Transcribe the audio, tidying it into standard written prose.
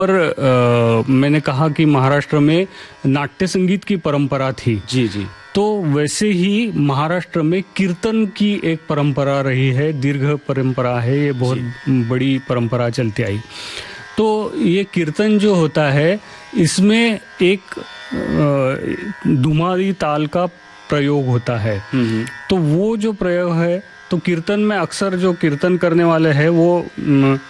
और मैंने कहा कि महाराष्ट्र में नाट्य संगीत की परंपरा थी। जी जी। तो वैसे ही महाराष्ट्र में कीर्तन की एक परंपरा रही है, दीर्घ परंपरा है, ये बहुत बड़ी परंपरा चलती आई। तो ये कीर्तन जो होता है इसमें एक धुमारी ताल का प्रयोग होता है। तो वो जो प्रयोग है, तो कीर्तन में अक्सर जो कीर्तन करने वाले हैं वो